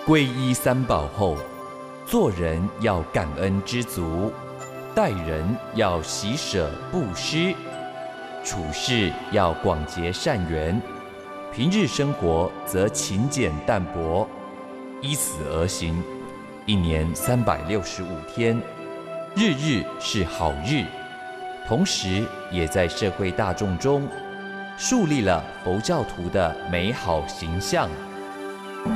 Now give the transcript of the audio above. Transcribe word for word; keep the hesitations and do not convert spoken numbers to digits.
皈依三宝后，做人要感恩知足，待人要喜舍布施，处事要广结善缘，平日生活则勤俭淡泊，依此而行，一年三百六十五天，日日是好日。同时，也在社会大众中树立了佛教徒的美好形象。